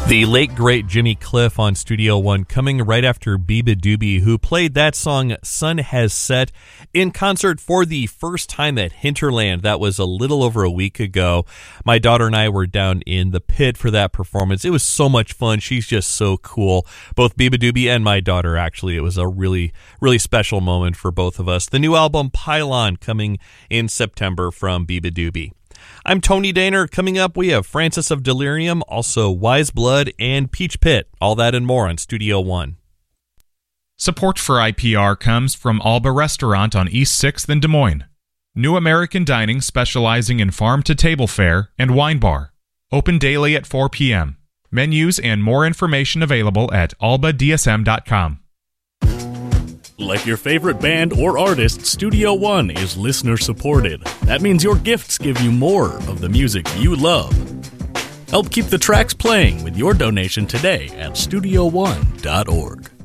The late, great Jimmy Cliff on Studio One, coming right after Beabadoobee, who played that song, Sun Has Set, in concert for the first time at Hinterland. That was a little over a week ago. My daughter and I were down in the pit for that performance. It was so much fun. She's just so cool. Both Beabadoobee and my daughter, actually. It was a really, really special moment for both of us. The new album, Pylon, coming in September from Beabadoobee. I'm Tony Daner. Coming up, we have Francis of Delirium, also Wise Blood, and Peach Pit. All that and more on Studio One. Support for IPR comes from Alba Restaurant on East 6th in Des Moines. New American Dining specializing in farm-to-table fare and wine bar. Open daily at 4 p.m. Menus and more information available at albadsm.com. Like your favorite band or artist, Studio One is listener-supported. That means your gifts give you more of the music you love. Help keep the tracks playing with your donation today at StudioOne.org.